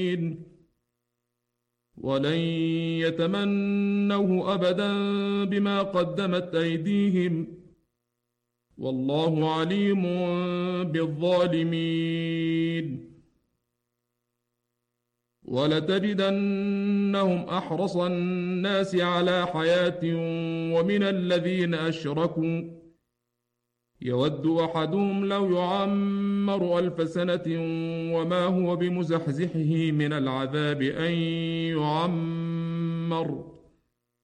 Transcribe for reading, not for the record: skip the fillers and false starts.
ولن يتمنوه أبدا بما قدمت أيديهم والله عليم بالظالمين. ولتجدنهم أحرص الناس على حياة ومن الذين أشركوا يود أحدهم لو يعمر 1000 سنة وما هو بمزحزحه من العذاب أن يعمر